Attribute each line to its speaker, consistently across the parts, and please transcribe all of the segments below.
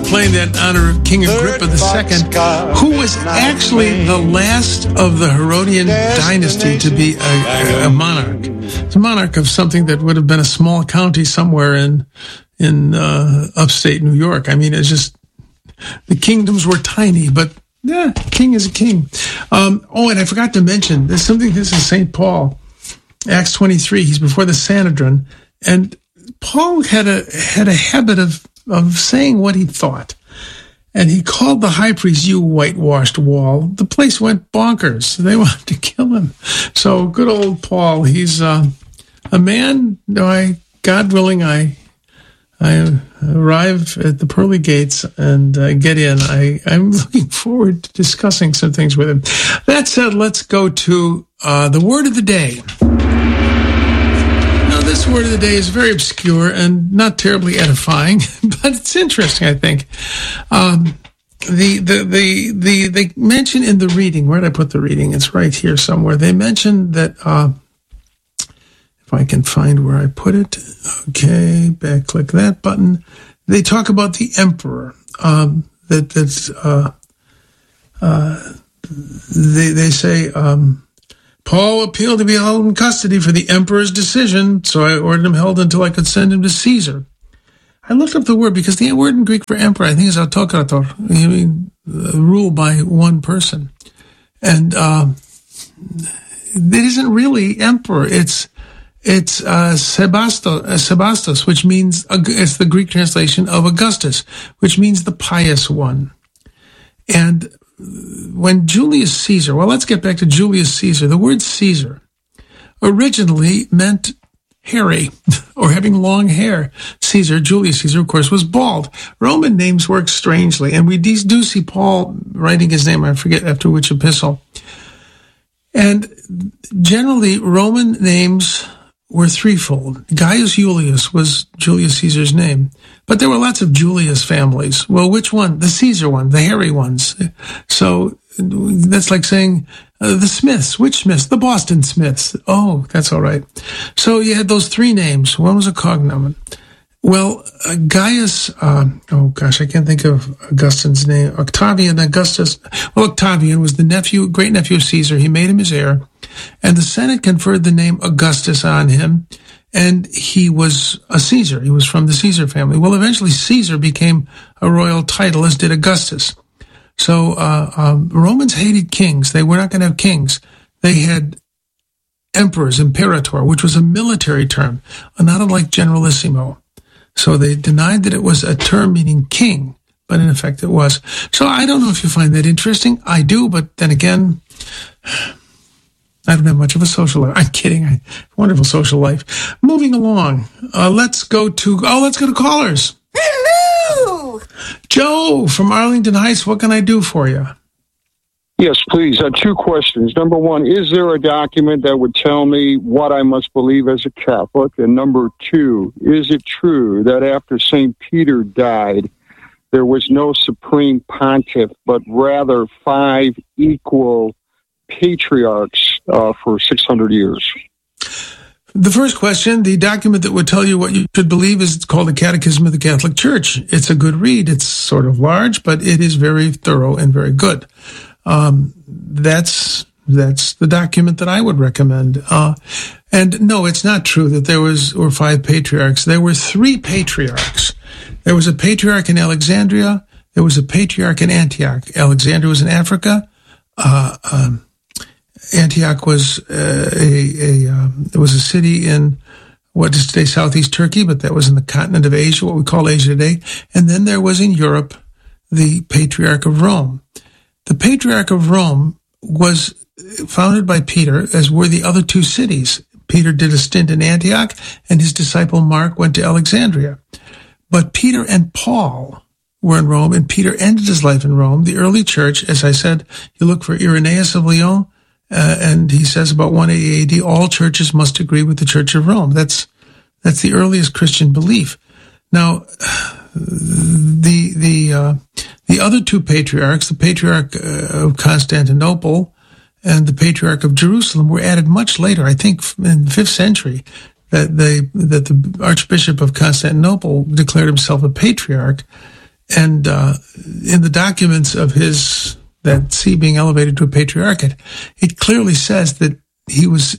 Speaker 1: playing that in honor of King Agrippa II, who was actually the last of the Herodian dynasty to be a monarch. It's a monarch of something that would have been a small county somewhere in upstate New York. I mean, it's just, the kingdoms were tiny, but yeah, king is a king. And I forgot to mention, this is St. Paul, Acts 23. He's before the Sanhedrin, and Paul had a habit of saying what he thought. And he called the high priest, "You whitewashed wall." The place went bonkers. They wanted to kill him. So good old Paul, he's a man, God willing, I arrive at the pearly gates and get in. I'm looking forward to discussing some things with him. That said, let's go to the word of the day. Now, this word of the day is very obscure and not terribly edifying, but it's interesting, I think. They mention in the reading, where did I put the reading? It's right here somewhere. They mention that, if I can find where I put it, okay, back click that button. They talk about the emperor. They say, Paul appealed to be held in custody for the emperor's decision, so I ordered him held until I could send him to Caesar. I looked up the word because the word in Greek for emperor, I think, is autokrator, rule by one person. And it isn't really emperor. It's Sebastos, which means, it's the Greek translation of Augustus, which means the pious one. And when Julius Caesar, well, let's get back to Julius Caesar. The word Caesar originally meant hairy, or having long hair. Julius Caesar, of course, was bald. Roman names work strangely, and we do see Paul writing his name, I forget after which epistle. And generally, Roman names were threefold. Gaius Julius was Julius Caesar's name, but there were lots of Julius families. Well, which one? The Caesar one, the hairy ones. So that's like saying the Smiths. Which Smiths? The Boston Smiths. Oh, that's all right. So you had those three names. One was a cognomen. Well, Gaius, I can't think of Augustine's name. Octavian Augustus. Well, Octavian was the great nephew of Caesar. He made him his heir. And the Senate conferred the name Augustus on him, and he was a Caesar. He was from the Caesar family. Well, eventually Caesar became a royal title, as did Augustus. So Romans hated kings. They were not going to have kings. They had emperors, imperator, which was a military term, not unlike generalissimo. So they denied that it was a term meaning king, but in effect it was. So I don't know if you find that interesting. I do, but then again, I don't have much of a social life. I'm kidding. I have a wonderful social life. Moving along. Let's go to callers.
Speaker 2: Hello!
Speaker 1: Joe from Arlington Heights, what can I do for you?
Speaker 3: Yes, please. Two questions. Number one, is there a document that would tell me what I must believe as a Catholic? And number two, is it true that after St. Peter died, there was no supreme pontiff, but rather 5 equal patriarchs for 600 years?
Speaker 1: The first question, the document that would tell you what you should believe is called the Catechism of the Catholic Church. It's a good read. It's sort of large, but it is very thorough and very good. That's the document that I would recommend. And no, it's not true that there were 5 patriarchs. There were 3 patriarchs. There was a patriarch in Alexandria. There was a patriarch in Antioch. Alexandria was in Africa. Antioch was it was a city in what is today southeast Turkey, but that was in the continent of Asia, what we call Asia today. And then there was in Europe the Patriarch of Rome. The Patriarch of Rome was founded by Peter, as were the other 2 cities. Peter did a stint in Antioch, and his disciple Mark went to Alexandria. But Peter and Paul were in Rome, and Peter ended his life in Rome. The early church, as I said, you look for Irenaeus of Lyon, and he says about 180 AD, all churches must agree with the Church of Rome. That's the earliest Christian belief. Now, the other 2 patriarchs, the Patriarch of Constantinople and the Patriarch of Jerusalem, were added much later. I think in the 5th century that the Archbishop of Constantinople declared himself a patriarch, And in the documents of that see being elevated to a patriarchate, it clearly says that he was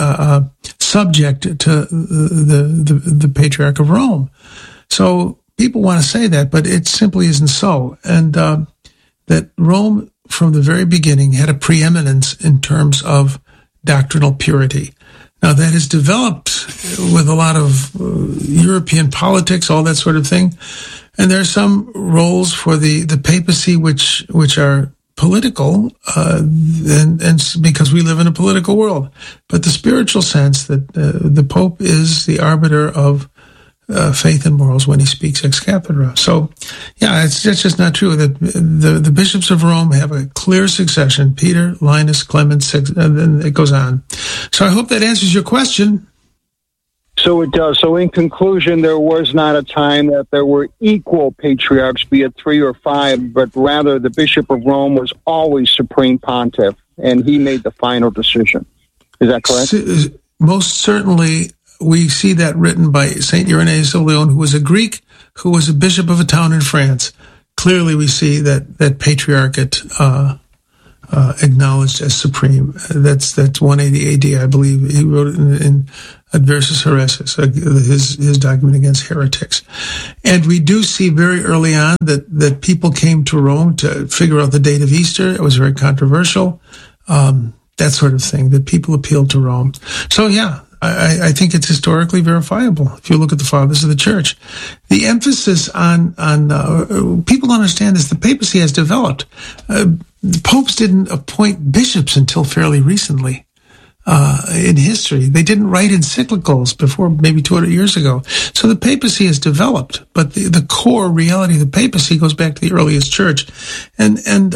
Speaker 1: subject to the Patriarch of Rome. So people want to say that, but it simply isn't so. And that Rome, from the very beginning, had a preeminence in terms of doctrinal purity. Now, that has developed with a lot of European politics, all that sort of thing. And there are some roles for the papacy which are political, and because we live in a political world. But the spiritual sense that the Pope is the arbiter of faith and morals when he speaks ex cathedra. So, yeah, that's just not true. That the bishops of Rome have a clear succession: Peter, Linus, Clement, and then it goes on. So I hope that answers your question.
Speaker 3: So it does. So in conclusion, there was not a time that there were equal patriarchs, be it 3 or 5, but rather the Bishop of Rome was always supreme pontiff, and he made the final decision. Is that correct?
Speaker 1: Most certainly, we see that written by St. Irenaeus of Lyon, who was a Greek, who was a bishop of a town in France. Clearly, we see that patriarchate acknowledged as supreme. That's 180 AD, I believe. He wrote it in Adversus Hereses, his document against heretics. And we do see very early on that people came to Rome to figure out the date of Easter. It was very controversial, that sort of thing, that people appealed to Rome. So, yeah, I think it's historically verifiable if you look at the fathers of the church. The emphasis on people don't understand this. The papacy has developed. Popes didn't appoint bishops until fairly recently in history. They didn't write encyclicals before maybe 200 years ago. So the papacy has developed, but the core reality of the papacy goes back to the earliest church, and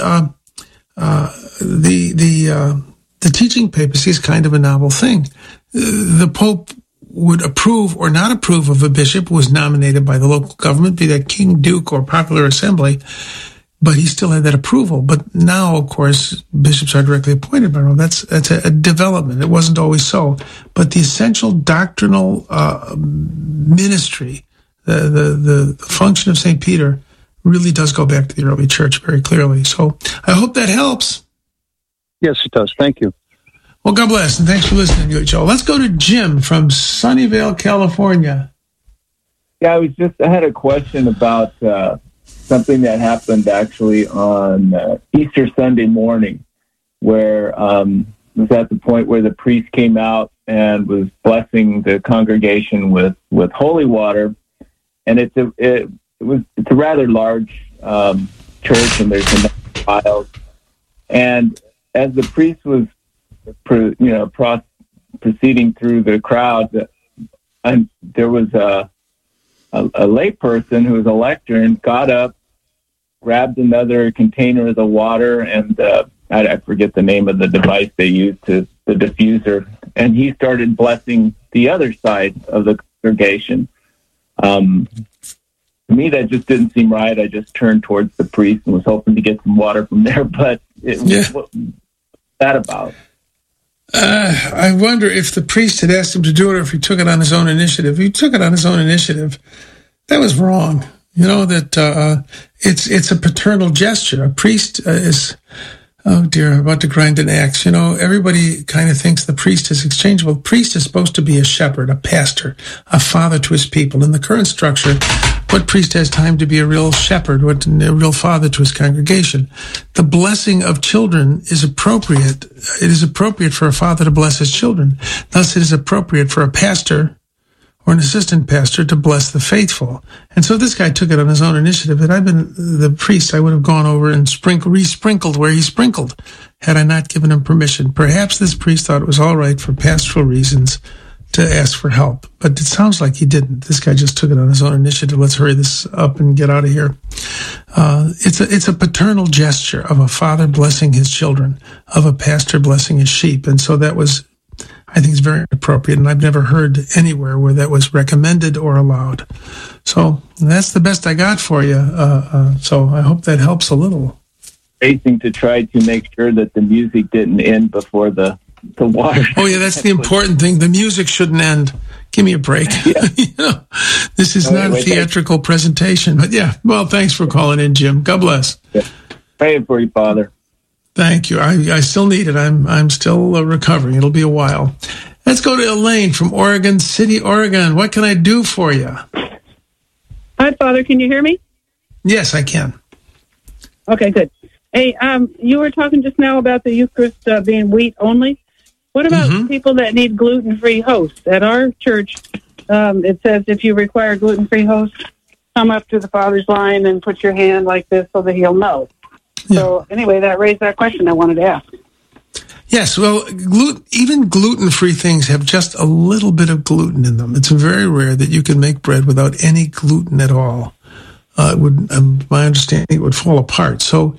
Speaker 1: the teaching papacy is kind of a novel thing. The Pope would approve or not approve of a bishop who was nominated by the local government, be that king, duke, or popular assembly, but he still had that approval. But now, of course, bishops are directly appointed by Rome. That's a development. It wasn't always so. But the essential doctrinal ministry, the function of St. Peter, really does go back to the early church very clearly. So I hope that helps.
Speaker 3: Yes, it does. Thank you.
Speaker 1: Well, God bless, and thanks for listening to it, Joel. Let's go to Jim from Sunnyvale, California.
Speaker 2: Yeah, I had a question about something that happened actually on Easter Sunday morning, where it was at the point where the priest came out and was blessing the congregation with holy water, and it's a rather large church, and there's enough aisles, and as the priest was proceeding through the crowd, and there was a layperson who was a lectern, got up, grabbed another container of the water, and I forget the name of the device they used, the diffuser, and he started blessing the other side of the congregation. To me, that just didn't seem right. I just turned towards the priest and was hoping to get some water from there, but what's that about?
Speaker 1: I wonder if the priest had asked him to do it or if he took it on his own initiative. If he took it on his own initiative, that was wrong. You know, that it's a paternal gesture. A priest is, oh dear, about to grind an axe. You know, everybody kind of thinks the priest is exchangeable. The priest is supposed to be a shepherd, a pastor, a father to his people. In the current structure, what priest has time to be a real shepherd, a real father to his congregation? The blessing of children is appropriate. It is appropriate for a father to bless his children. Thus, it is appropriate for a pastor or an assistant pastor to bless the faithful. And so this guy took it on his own initiative. Had I been the priest, I would have gone over and re-sprinkled where he sprinkled, had I not given him permission. Perhaps this priest thought it was all right for pastoral reasons to ask for help, but it sounds like he didn't. This guy just took it on his own initiative. Let's hurry this up and get out of here. It's a paternal gesture of a father blessing his children, of a pastor blessing his sheep. And so that was, I think, it's very appropriate, and I've never heard anywhere where that was recommended or allowed. So that's the best I got for you. So I hope that helps a little.
Speaker 2: Racing to try to make sure that the music didn't end before the water.
Speaker 1: Oh, yeah, that's the important thing. The music shouldn't end. Give me a break.
Speaker 2: Yeah.
Speaker 1: This is not a theatrical presentation, but yeah. Well, thanks for calling in, Jim. God bless.
Speaker 2: Yeah. Praying for you, Father.
Speaker 1: Thank you. I still need it. I'm still recovering. It'll be a while. Let's go to Elaine from Oregon City, Oregon. What can I do for you?
Speaker 4: Hi, Father. Can you hear me?
Speaker 1: Yes, I can.
Speaker 4: Okay, good. Hey, you were talking just now about the Eucharist being wheat only. What about people that need gluten-free hosts? At our church, it says if you require gluten-free hosts, come up to the Father's line and put your hand like this so that he'll know. Yeah. So anyway, that raised that question I wanted to ask.
Speaker 1: Yes, well, even gluten-free things have just a little bit of gluten in them. It's very rare that you can make bread without any gluten at all. It would, my understanding, it would fall apart. So,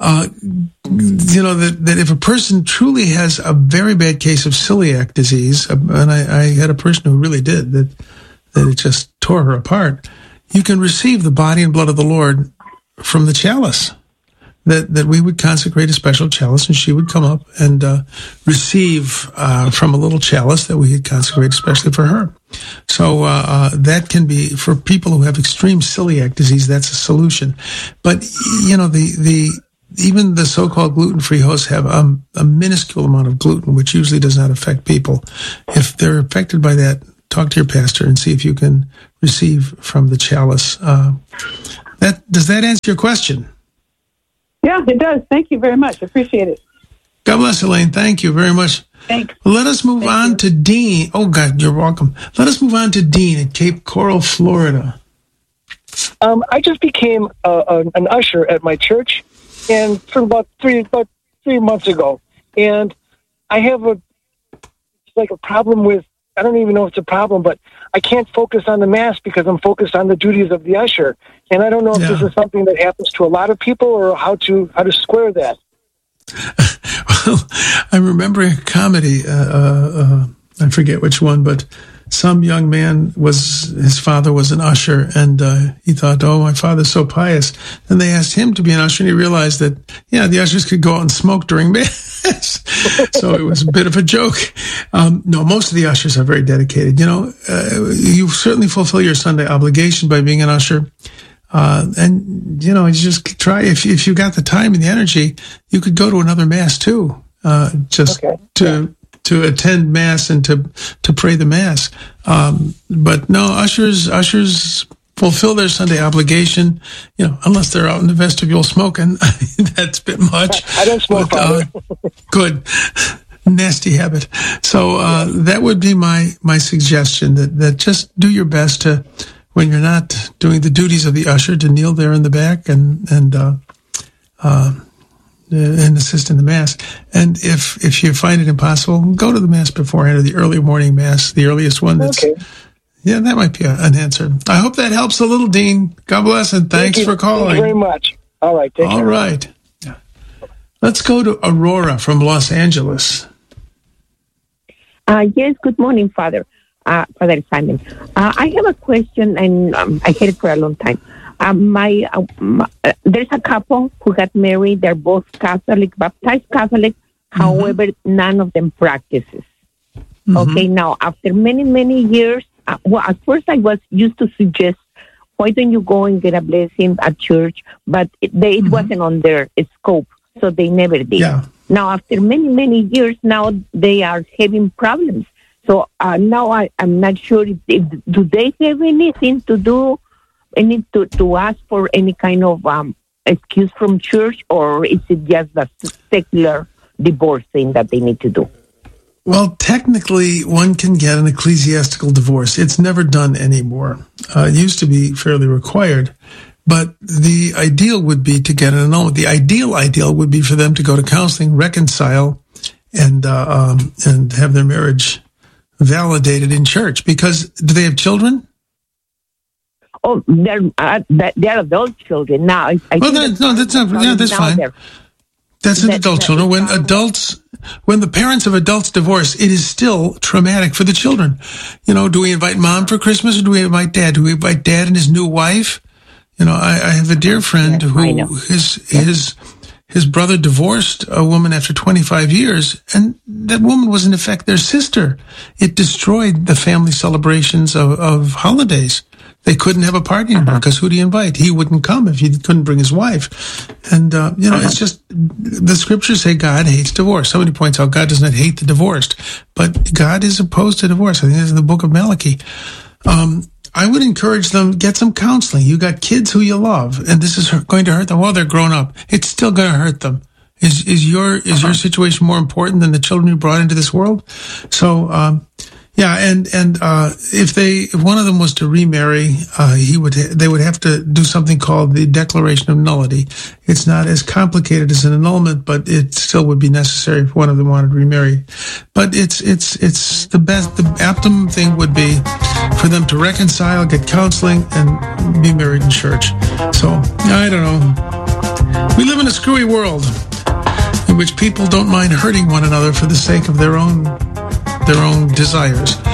Speaker 1: that if a person truly has a very bad case of celiac disease, and I had a person who really did, that it just tore her apart, you can receive the body and blood of the Lord from the chalice. That we would consecrate a special chalice, and she would come up and receive from a little chalice that we had consecrated especially for her. So that can be, for people who have extreme celiac disease, that's a solution. But, even the so-called gluten-free hosts have a minuscule amount of gluten, which usually does not affect people. If they're affected by that, talk to your pastor and see if you can receive from the chalice. Does that answer your question?
Speaker 4: Yeah, it does. Thank you very much. Appreciate it.
Speaker 1: God bless, Elaine. Thank you very much.
Speaker 4: Thanks.
Speaker 1: Well, let us move on to Dean. Oh, God, you're welcome. Let us move on to Dean at Cape Coral, Florida.
Speaker 5: I just became an usher at my church, and for about three months ago, and I have a problem with, I don't even know if it's a problem, but I can't focus on the Mass because I'm focused on the duties of the usher. And I don't know if this is something that happens to a lot of people or how to square that.
Speaker 1: Well, I'm remembering a comedy, I forget which one, but some young man his father was an usher, and he thought, oh, my father's so pious. Then they asked him to be an usher, and he realized that, the ushers could go out and smoke during Mass. So it was a bit of a joke. No, most of the ushers are very dedicated. You certainly fulfill your Sunday obligation by being an usher. And you just try, if you got the time and the energy, you could go to another Mass too, to attend Mass and to pray the Mass. But no, ushers fulfill their Sunday obligation, unless they're out in the vestibule smoking. That's a bit much.
Speaker 5: I don't smoke,
Speaker 1: but, good. Nasty habit. So, that would be my suggestion, that just do your best to, when you're not doing the duties of the usher, to kneel there in the back and assist in the Mass. And if you find it impossible, go to the Mass beforehand, or the early morning Mass, the earliest one. That might be an answer. I hope that helps a little, Dean. God bless, and thanks for calling.
Speaker 5: Thank you very much. All right. Take care.
Speaker 1: All right. Let's go to Aurora from Los Angeles.
Speaker 6: Yes, good morning, Father Simon. I have a question, and I had it for a long time. There's a couple who got married. They're both Catholic, baptized Catholic. However, none of them practices. Okay, now, after many, many years, at first I used to suggest, why don't you go and get a blessing at church? But it wasn't on their scope, so they never did. Yeah. Now, after many, many years, now they are having problems. So now I'm not sure if do they have anything to do, to ask for any kind of excuse from church, or is it just a secular divorce thing that they need to do?
Speaker 1: Well, technically, one can get an ecclesiastical divorce. It's never done anymore. It used to be fairly required, but the ideal would be to get an annulment. The ideal would be for them to go to counseling, reconcile, and have their marriage validated in church. Because do they have children?
Speaker 6: Oh, they're adult children now.
Speaker 1: That's fine. That's an adult children. When the parents of adults divorce, it is still traumatic for the children. Do we invite mom for Christmas, or do we invite dad? Do we invite dad and his new wife? I have a dear friend who his his brother divorced a woman after 25 years, and that woman was in effect their sister. It destroyed the family celebrations of holidays. They couldn't have a party anymore because who do you invite? He wouldn't come if he couldn't bring his wife. And, it's just, the scriptures say God hates divorce. Somebody points out God does not hate the divorced, but God is opposed to divorce. I think it's in the book of Malachi. I would encourage them, get some counseling. You got kids who you love, and this is going to hurt them. Well, they're grown up. It's still going to hurt them. Is your situation more important than the children you brought into this world? So, if one of them was to remarry, they would have to do something called the declaration of nullity. It's not as complicated as an annulment, but it still would be necessary if one of them wanted to remarry. But it's the best. The optimum thing would be for them to reconcile, get counseling, and be married in church. So I don't know. We live in a screwy world in which people don't mind hurting one another for the sake of their own desires.